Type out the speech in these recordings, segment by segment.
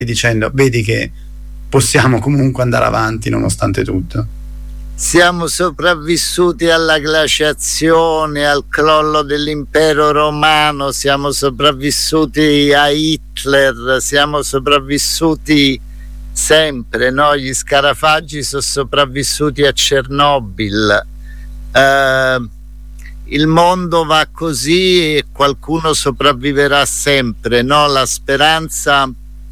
dicendo vedi che possiamo comunque andare avanti nonostante tutto? Siamo sopravvissuti alla glaciazione, al crollo dell'impero romano, siamo sopravvissuti a Hitler, siamo sopravvissuti sempre, no? Gli scarafaggi sono sopravvissuti a Chernobyl. Il mondo va così e qualcuno sopravviverà sempre, no? La speranza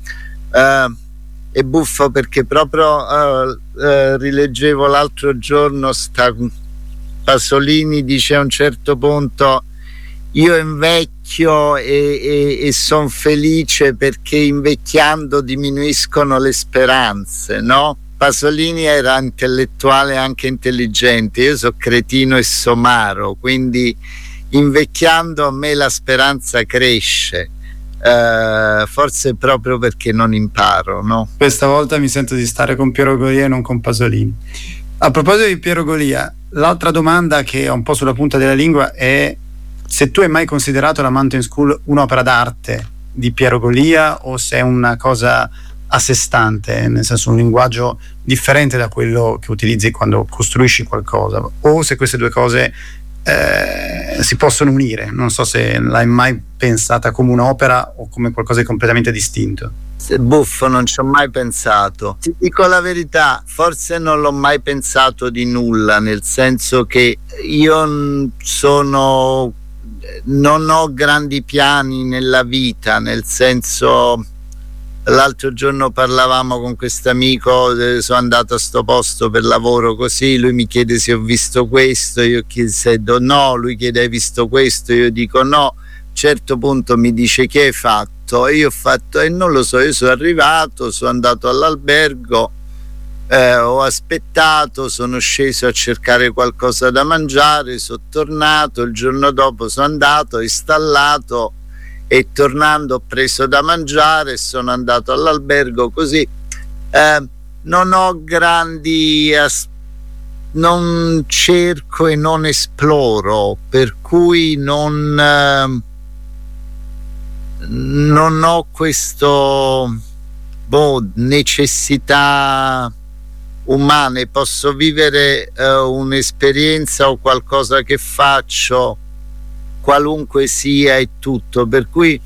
è buffo, perché proprio rileggevo l'altro giorno Pasolini dice a un certo punto: io invecchio e sono felice perché invecchiando diminuiscono le speranze, no? Pasolini era intellettuale, anche intelligente, io sono cretino e somaro, quindi invecchiando a me la speranza cresce. Forse proprio perché non imparo, no? Questa volta mi sento di stare con Piero Golia e non con Pasolini. A proposito di Piero Golia, l'altra domanda che ho un po' sulla punta della lingua è se tu hai mai considerato la Mountain School un'opera d'arte di Piero Golia o se è una cosa a sé stante, nel senso un linguaggio differente da quello che utilizzi quando costruisci qualcosa, o se queste due cose si possono unire. Non so se l'hai mai pensata come un'opera o come qualcosa di completamente distinto. Se buffo, non ci ho mai pensato. Ti dico la verità, forse non l'ho mai pensato di nulla, nel senso che io non ho grandi piani nella vita, nel senso, l'altro giorno parlavamo con questo amico, sono andato a sto posto per lavoro così, lui mi chiede se ho visto questo, io chiedo no, lui chiede hai visto questo, io dico no, a un certo punto mi dice che hai fatto, e io ho fatto non lo so, io sono arrivato, sono andato all'albergo, ho aspettato, sono sceso a cercare qualcosa da mangiare, sono tornato, il giorno dopo sono andato, ho installato e tornando ho preso da mangiare e sono andato all'albergo, così non ho grandi non cerco e non esploro, per cui non ho questo necessità umane, posso vivere un'esperienza o qualcosa che faccio qualunque sia e tutto, per cui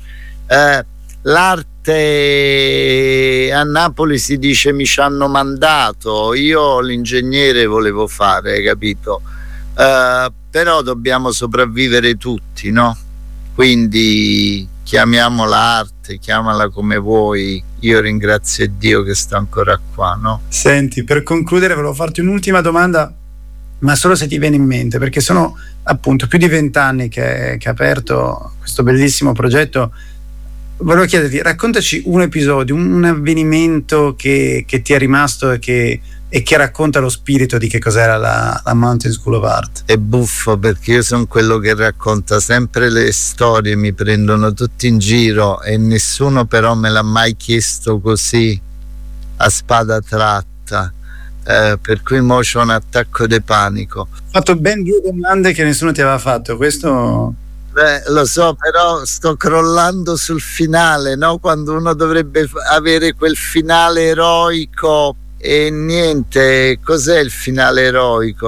l'arte a Napoli si dice mi ci hanno mandato, io l'ingegnere volevo fare, capito? Però dobbiamo sopravvivere tutti, no? Quindi chiamiamola arte, chiamala come vuoi, io ringrazio Dio che sto ancora qua, no? Senti, per concludere volevo farti un'ultima domanda, ma solo se ti viene in mente, perché sono appunto più di 20 anni che ha aperto questo bellissimo progetto. Volevo chiederti, raccontaci un episodio, un avvenimento che ti è rimasto e che racconta lo spirito di che cos'era la Mountain School of Art. È buffo perché io sono quello che racconta sempre le storie, mi prendono tutti in giro e nessuno però me l'ha mai chiesto così a spada tratta. Per cui mo c'ho un attacco di panico. Ho fatto ben 2 domande che nessuno ti aveva fatto, questo lo so, però sto crollando sul finale, no? Quando uno dovrebbe avere quel finale eroico e niente, cos'è il finale eroico?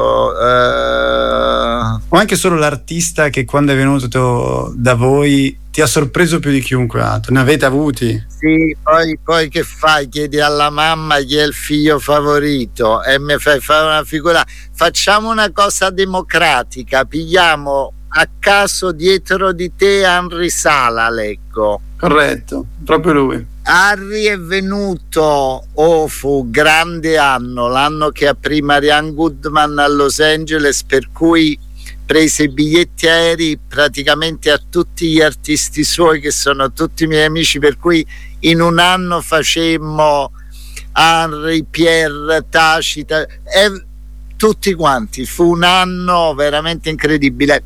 O anche solo l'artista che quando è venuto da voi ti ha sorpreso più di chiunque altro, ne avete avuti? Sì, poi che fai? Chiedi alla mamma chi è il figlio favorito e mi fai fare una figura. Facciamo una cosa democratica, pigliamo a caso dietro di te Henry Sala, leggo. Corretto, proprio lui. Harry è venuto, fu grande l'anno che aprì Marianne Goodman a Los Angeles, per cui prese i biglietti aerei praticamente a tutti gli artisti suoi che sono tutti i miei amici, per cui in un anno facemmo Henry, Pierre, Tacita, tutti quanti. Fu un anno veramente incredibile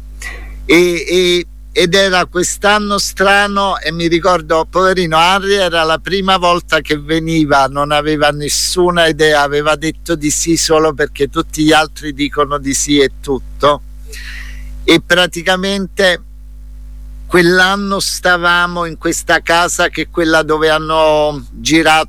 ed era quest'anno strano, e mi ricordo, poverino Henry, era la prima volta che veniva, non aveva nessuna idea, aveva detto di sì solo perché tutti gli altri dicono di sì e tutto, e praticamente quell'anno stavamo in questa casa che è quella dove hanno girato